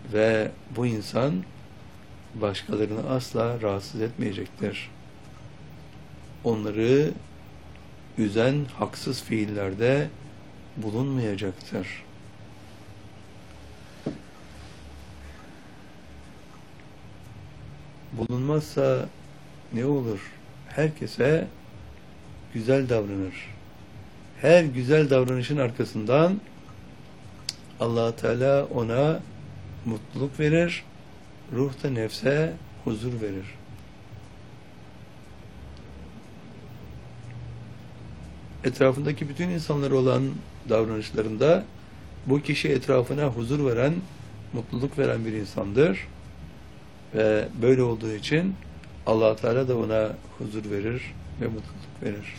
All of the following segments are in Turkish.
Ve bu insan başkalarını asla rahatsız etmeyecektir. Onları üzen haksız fiillerde bulunmayacaktır. Bulunmazsa ne olur? Herkese güzel davranır. Her güzel davranışın arkasından Allah Teala ona mutluluk verir, ruh da nefse huzur verir. Etrafındaki bütün insanlara olan davranışlarında bu kişi etrafına huzur veren, mutluluk veren bir insandır. Ve böyle olduğu için Allah Teala da ona huzur verir ve mutluluk verir.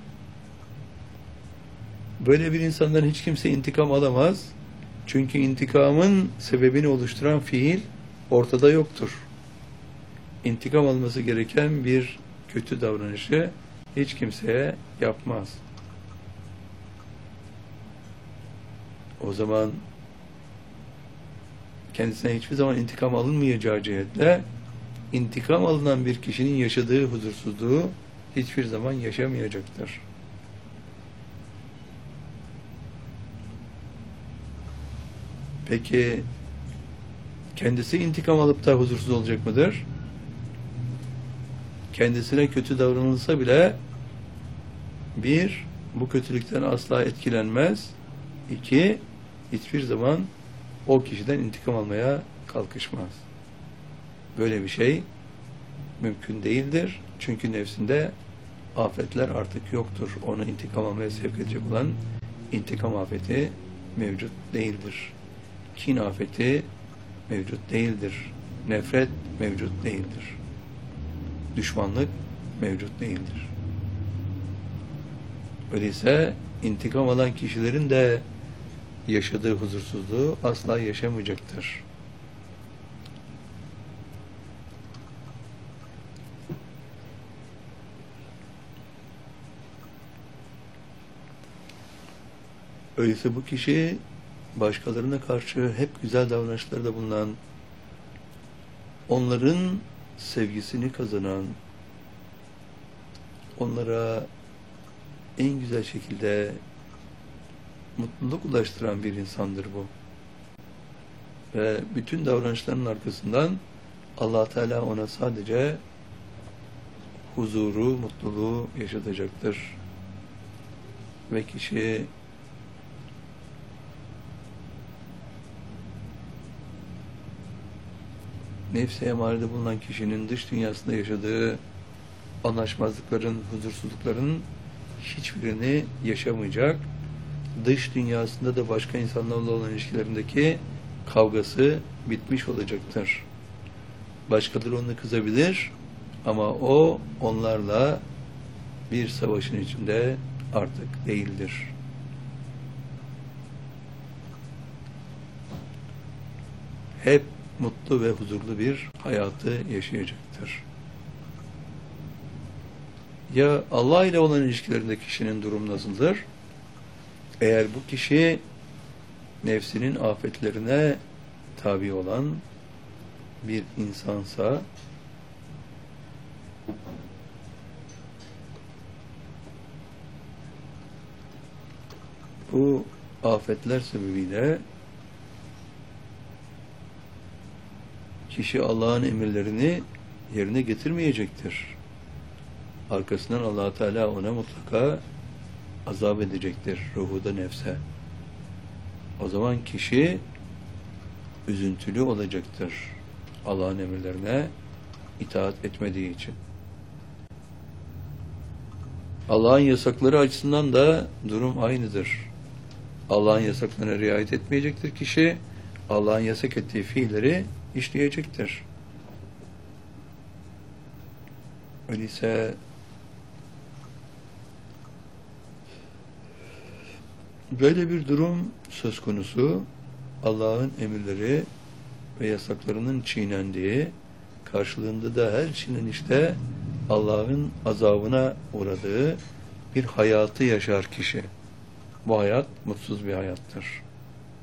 Böyle bir insandan hiç kimse intikam alamaz. Çünkü intikamın sebebini oluşturan fiil ortada yoktur. İntikam alması gereken bir kötü davranışı hiç kimseye yapmaz. O zaman kendisine hiçbir zaman intikam alınmayacağı cihetle intikam alınan bir kişinin yaşadığı huzursuzluğu hiçbir zaman yaşamayacaktır. Peki kendisi intikam alıp da huzursuz olacak mıdır? Kendisine kötü davranılsa bile bir, bu kötülükten asla etkilenmez. İki, hiçbir zaman o kişiden intikam almaya kalkışmaz. Böyle bir şey mümkün değildir. Çünkü nefsinde afetler artık yoktur. Onu intikam almaya sevk edecek olan intikam afeti mevcut değildir. Kin afeti mevcut değildir. Nefret mevcut değildir. Düşmanlık mevcut değildir. Öyleyse intikam alan kişilerin de yaşadığı huzursuzluğu asla yaşamayacaktır. Öyleyse bu kişi başkalarına karşı hep güzel davranışlarda bulunan, onların sevgisini kazanan, onlara en güzel şekilde mutluluk ulaştıran bir insandır bu. Ve bütün davranışlarının arkasından Allah Teala ona sadece huzuru, mutluluğu yaşatacaktır. Ve kişi nefs-i emarede bulunan kişinin dış dünyasında yaşadığı anlaşmazlıkların, huzursuzlukların hiçbirini yaşamayacak. Dış dünyasında da başka insanlarla olan ilişkilerindeki kavgası bitmiş olacaktır. Başkaları onu kızabilir ama o onlarla bir savaşın içinde artık değildir. Hep mutlu ve huzurlu bir hayatı yaşayacaktır. Ya Allah ile olan ilişkilerinde kişinin durum nasıldır? Eğer bu kişi nefsinin afetlerine tabi olan bir insansa, bu afetler sebebiyle kişi Allah'ın emirlerini yerine getirmeyecektir. Arkasından Allah Teala ona mutlaka azap edecektir, ruhu da nefse. O zaman kişi üzüntülü olacaktır Allah'ın emirlerine itaat etmediği için. Allah'ın yasakları açısından da durum aynıdır. Allah'ın yasaklarına riayet etmeyecektir kişi, Allah'ın yasak ettiği fiilleri işleyecektir. Öyleyse böyle bir durum söz konusu, Allah'ın emirleri ve yasaklarının çiğnendiği, karşılığında da her çiğnenişte Allah'ın azabına uğradığı bir hayatı yaşar kişi. Bu hayat mutsuz bir hayattır.